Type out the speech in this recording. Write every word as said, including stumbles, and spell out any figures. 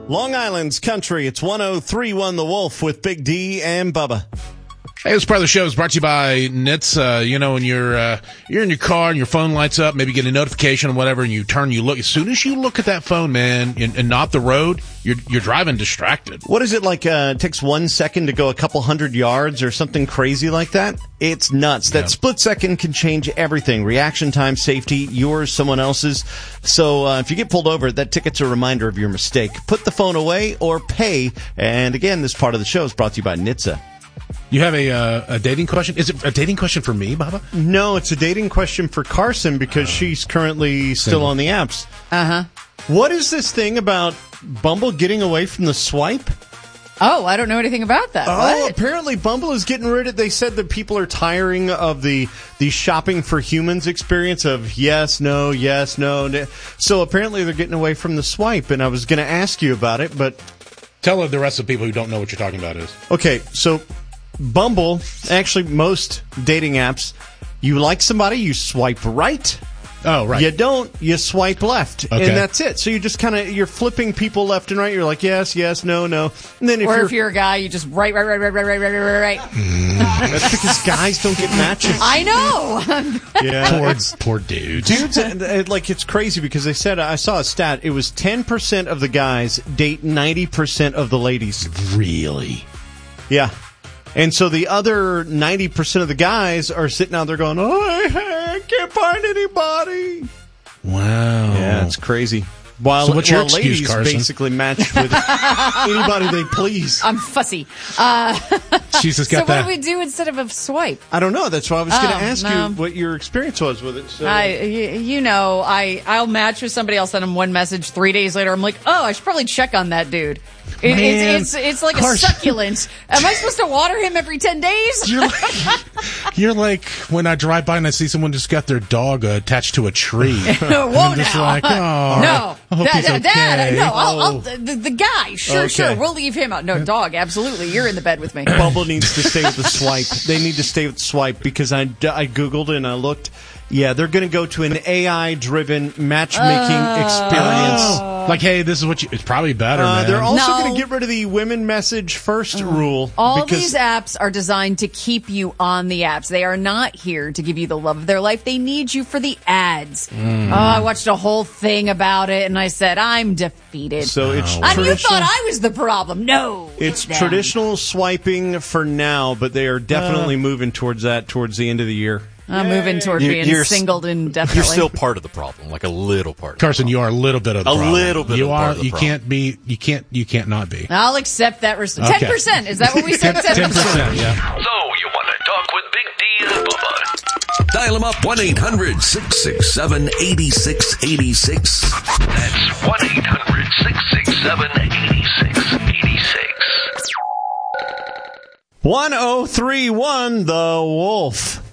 Long Island's country. It's one oh three point one The Wolf with Big D and Bubba. Hey, this part of the show is brought to you by N H T S. Uh, you know, when you're uh, you're in your car and your phone lights up, maybe you get a notification or whatever, and you turn, you look. As soon as you look at that phone, man, and, and not the road, you're you're driving distracted. What is it like? Uh, it takes one second to go a couple hundred yards or something crazy like that. It's nuts. That Yeah. split second can change everything. Reaction time, safety, yours, someone else's. So uh, if you get pulled over, that ticket's a reminder of your mistake. Put the phone away or pay. And again, this part of the show is brought to you by N H T S. You have a uh, a dating question? Is it a dating question for me, Baba? No, it's a dating question for Carson because she's currently still Single. on the apps. Uh-huh. What is this thing about Bumble getting away from the swipe? Oh, I don't know anything about that. Oh, What? apparently Bumble is getting rid of. They said that people are tiring of the the shopping for humans experience of yes, no, yes, no. no. So apparently they're getting away from the swipe. And I was going to ask you about it, but Tell the rest of the people who don't know what you're talking about is. okay. So Bumble, actually most dating apps, you like somebody, you swipe right. Oh, right. You don't, you swipe left, Okay. and that's it. So you just kind of you're flipping people left and right. You're like yes, yes, no, no, and then if Or you're, if you're a guy, you just right, right, right, right, right, right, right, right, right. that's because guys don't get matches. I know. Yeah, Poor, it's- poor dudes. dudes, and, and, like it's crazy because they said I saw a stat. It was ten percent of the guys date ninety percent of the ladies. Really? Yeah. And so the other ninety percent of the guys are sitting out there going, oh, I can't find anybody. Wow. Yeah, it's crazy. While, So what's your while excuse, ladies Carson? basically match with anybody they please. I'm fussy. Uh, She's just so got what that. do we do instead of a swipe? I don't know. That's why I was going to Oh, ask no. you what your experience was with it. So. I, you, you know, I, I'll match with somebody, I'll send them one message, three days later, I'm like, oh, I should probably check on that dude. It, Man, it's, it's, it's like Carson. a succulent. Am I supposed to water him every ten days? You're like, you're like when I drive by and I see someone just got their dog uh, attached to a tree. Whoa, I'm just now. like, oh, no, I hope Dad, he's Dad, Dad, okay. no, I'll, I'll, Oh. the, the guy, sure, Okay. sure, we'll leave him out. No, dog, absolutely, you're in the bed with me. Bumble needs to stay with the swipe. They need to stay with swipe because I, I Googled and I looked. Yeah, they're going to go to an A I-driven matchmaking experience. Oh. Like, hey, this is what you. It's probably better, Uh, man. they're also No. going to get rid of the women message first rule. All because these apps are designed to keep you on the apps. They are not here to give you the love of their life. They need you for the ads. Mm. Oh, I watched a whole thing about it, and I said, I'm defeated. So it's and you traditional. thought I was the problem. No. It's them. traditional swiping for now, but they are definitely moving towards that towards the end of the year. I'm moving toward You- being you're s- singled indefinitely. You're still part of the problem, like a little part. Of Carson, you are a little bit of the A problem. little bit You of are. part of the you problem. can't be. You can't. You can't not be. I'll accept that. Res- Okay. ten percent. Is that what we said? Ten percent. Yeah. So you want to talk with Big D and Bubba? Dial them up one eight hundred six six seven eight six eight six. That's one eight hundred six six seven eight six eight six. one oh three point one The Wolf.